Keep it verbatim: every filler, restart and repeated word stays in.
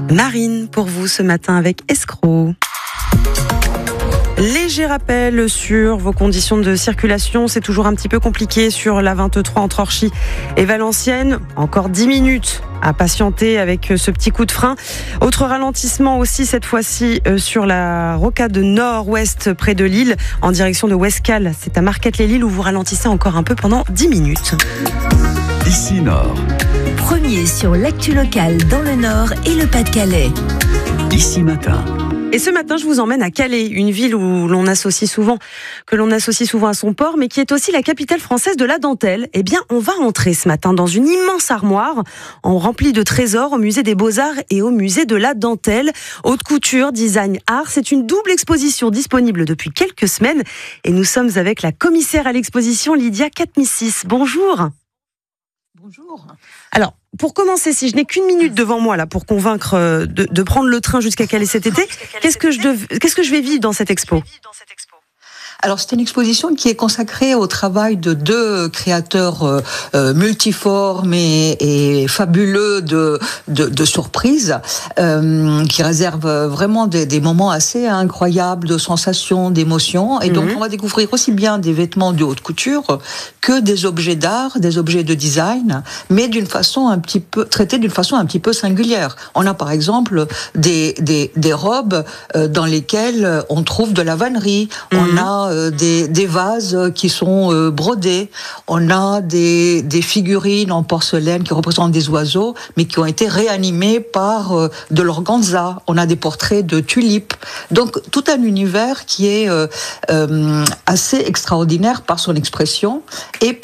Marine, pour vous ce matin avec Escroc. Léger rappel sur vos conditions de circulation, c'est toujours un petit peu compliqué sur la vingt-trois entre Orchy et Valenciennes. Encore dix minutes à patienter avec ce petit coup de frein. Autre ralentissement aussi cette fois-ci sur la rocade nord-ouest près de Lille en direction de Ouescal. C'est à Marquette-les-Lilles où vous ralentissez encore un peu pendant dix minutes. Ici Nord. Premier sur l'actu locale dans le Nord et le Pas-de-Calais. Ici Matin. Et ce matin, je vous emmène à Calais, une ville où l'on associe souvent, que l'on associe souvent à son port, mais qui est aussi la capitale française de la dentelle. Eh bien, on va entrer ce matin dans une immense armoire en remplie de trésors au musée des Beaux-Arts et au musée de la dentelle. Haute couture, design, art, c'est une double exposition disponible depuis quelques semaines. Et nous sommes avec la commissaire à l'exposition, Lydia Katmissis. Bonjour. Bonjour. Alors, pour commencer, si je n'ai qu'une minute devant moi là pour convaincre de, de prendre le train jusqu'à Calais cet été, qu'est-ce que je dev... qu'est-ce que je vais vivre dans cette expo ? Alors, c'est une exposition qui est consacrée au travail de deux créateurs euh, euh, multiformes et, et fabuleux de, de, de surprises, euh, qui réservent vraiment des, des moments assez incroyables de sensations, d'émotions. Et donc, mm-hmm. on va découvrir aussi bien des vêtements de haute couture que des objets d'art, des objets de design, mais d'une façon un petit peu traités d'une façon un petit peu singulière. On a par exemple des, des, des robes euh, dans lesquelles on trouve de la vannerie. Mm-hmm. On a Des, des vases qui sont euh, brodés. On a des, des figurines en porcelaine qui représentent des oiseaux, mais qui ont été réanimés par euh, de l'organza. On a des portraits de tulipes. Donc, tout un univers qui est euh, euh, assez extraordinaire par son expression et